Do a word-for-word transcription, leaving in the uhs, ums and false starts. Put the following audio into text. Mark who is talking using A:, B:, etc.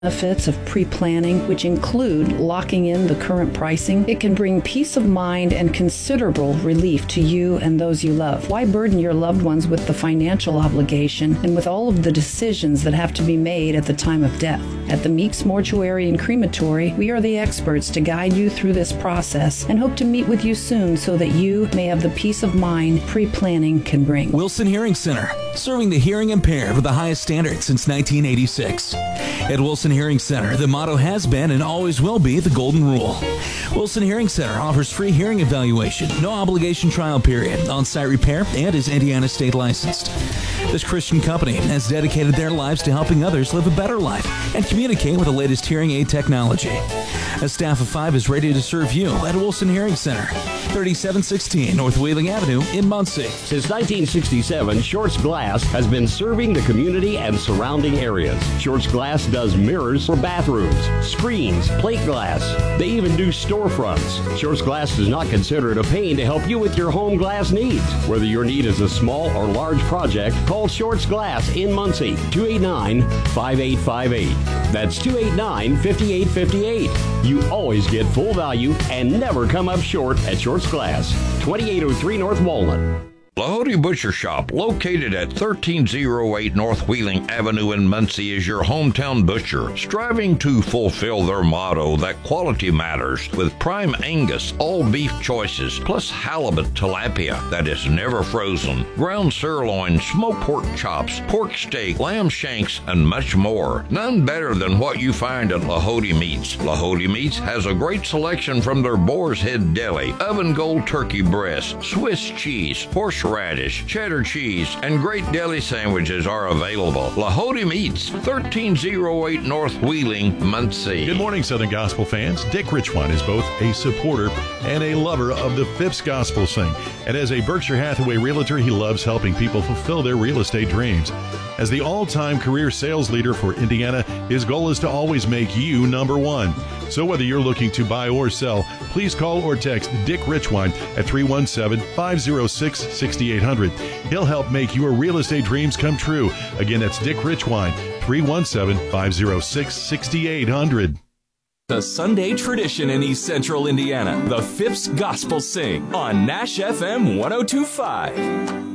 A: benefits of pre-planning, which include locking in the current pricing. It can bring peace of mind and considerable relief to you and those you love. Why burden your loved ones with the financial obligation and with all of the decisions that have to be made at the time of death? At the Meeks Mortuary and Crematory, we are the experts to guide you through this process and hope to meet with you soon so that you may have the peace of mind pre-planning can bring.
B: Wilson Hearing Center, serving the hearing impaired with the highest standards since nineteen eighty-six. At Wilson Hearing Center, the motto has been and always will be the golden rule. Wilson Hearing Center offers free hearing evaluation, no obligation trial period, on-site repair, and is Indiana state licensed. This Christian company has dedicated their lives to helping others live a better life and communicate with the latest hearing aid technology. A staff of five is ready to serve you at Wilson Hearing Center, thirty-seven sixteen North Wheeling Avenue in Muncie.
C: Since nineteen sixty-seven, Shorts Glass has been serving the community and surrounding areas. Shorts Glass does mirrors for bathrooms, screens, plate glass. They even do storefronts. Shorts Glass does not consider it a pain to help you with your home glass needs. Whether your need is a small or large project, call Shorts Glass in Muncie, two eight nine, five eight five eight. That's two eight nine, five eight five eight. You always get full value and never come up short at Shorts Glass, twenty-eight oh three North Walnut.
D: Lahode Butcher Shop, located at thirteen oh eight North Wheeling Avenue in Muncie, is your hometown butcher, striving to fulfill their motto that quality matters with prime Angus all-beef choices, plus halibut tilapia that is never frozen, ground sirloin, smoked pork chops, pork steak, lamb shanks, and much more. None better than what you find at Lahode Meats. Lahode Meats has a great selection from their Boar's Head Deli, oven gold turkey breast, Swiss cheese, horse radish, cheddar cheese, and great deli sandwiches are available. Lahode Meats, thirteen oh eight North Wheeling, Muncie.
E: Good morning, Southern Gospel fans. Dick Richwine is both a supporter and a lover of the Phipps Gospel Sing. And as a Berkshire Hathaway realtor, he loves helping people fulfill their real estate dreams. As the all-time career sales leader for Indiana, his goal is to always make you number one. So whether you're looking to buy or sell, please call or text Dick Richwine at three one seven, five oh six, six eight hundred. He'll help make your real estate dreams come true. Again, that's Dick Richwine, three one seven, five oh six, six eight hundred.
B: The Sunday tradition in East Central Indiana, the Phipps Gospel Sing on Nash F M one oh two point five.